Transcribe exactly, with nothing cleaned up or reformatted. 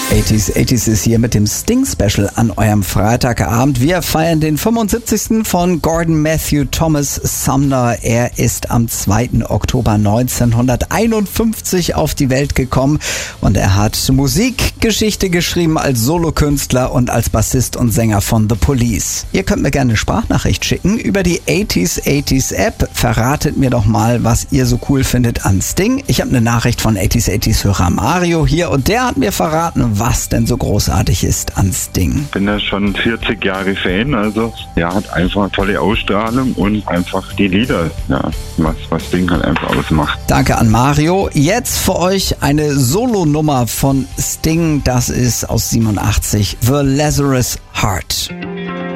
achtziger achtziger ist hier mit dem Sting-Special an eurem Freitagabend. Wir feiern den fünfundsiebzigsten von Gordon Matthew Thomas Sumner. Er ist am zweiten Oktober neunzehnhunderteinundfünfzig auf die Welt gekommen und er hat Musikgeschichte geschrieben als Solokünstler und als Bassist und Sänger von The Police. Ihr könnt mir gerne eine Sprachnachricht schicken über die achtziger achtziger App. Verratet mir doch mal, was ihr so cool findet an Sting. Ich habe eine Nachricht von achtziger achtziger Hörer Mario hier und der hat mir verraten, was denn so großartig ist an Sting. Ich bin ja schon vierzig Jahre Fan, also er hat einfach eine tolle Ausstrahlung und einfach die Lieder, ja, was, was Sting halt einfach ausmacht. Danke an Mario. Jetzt für euch eine Solonummer von Sting, das ist aus siebenundachtzig, The Lazarus Heart.